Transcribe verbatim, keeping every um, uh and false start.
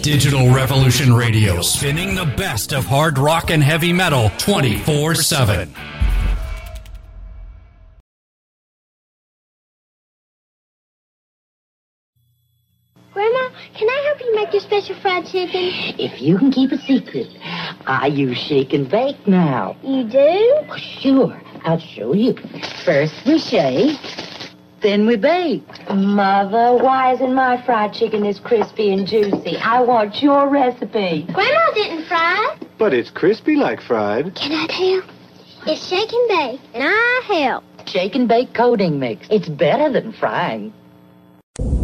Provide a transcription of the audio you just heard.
Digital Revolution Radio, spinning the best of hard rock and heavy metal twenty-four seven. Grandma, can I help you make your special fried chicken? If you can keep a secret, I use shake and bake now. You do? Oh, sure, I'll show you. First we shake, then we bake. Mother, why isn't my fried chicken as crispy and juicy? I want your recipe. Grandma didn't fry. But it's crispy like fried. Can I tell? It's shake and bake, and I help. Shake and bake coating mix. It's better than frying.